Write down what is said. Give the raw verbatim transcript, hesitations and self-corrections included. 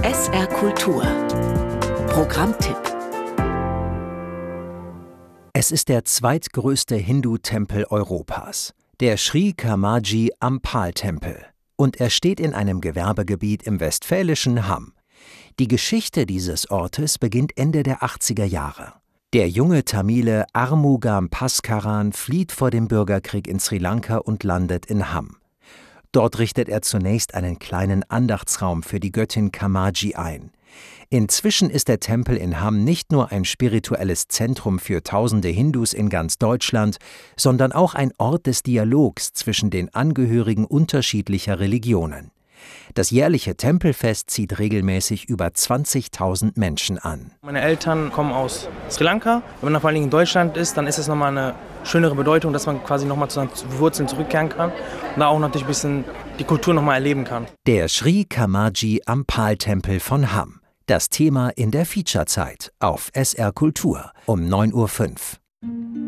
S R Kultur. Programmtipp. Es ist der zweitgrößte Hindu-Tempel Europas, der Sri Kamaji Ampal-Tempel. Und er steht in einem Gewerbegebiet im westfälischen Hamm. Die Geschichte dieses Ortes beginnt Ende der achtziger Jahre. Der junge Tamile Armugam Bhaskaran flieht vor dem Bürgerkrieg in Sri Lanka und landet in Hamm. Dort richtet er zunächst einen kleinen Andachtsraum für die Göttin Kamaji ein. Inzwischen ist der Tempel in Hamm nicht nur ein spirituelles Zentrum für tausende Hindus in ganz Deutschland, sondern auch ein Ort des Dialogs zwischen den Angehörigen unterschiedlicher Religionen. Das jährliche Tempelfest zieht regelmäßig über zwanzigtausend Menschen an. Meine Eltern kommen aus Sri Lanka. Wenn man vor allem in Deutschland ist, dann ist es nochmal eine schönere Bedeutung, dass man quasi nochmal zu seinen Wurzeln zurückkehren kann und da auch natürlich ein bisschen die Kultur nochmal erleben kann. Der Sri Kamaji Ampal-Tempel von Hamm. Das Thema in der Featurezeit auf S R Kultur um neun Uhr fünf.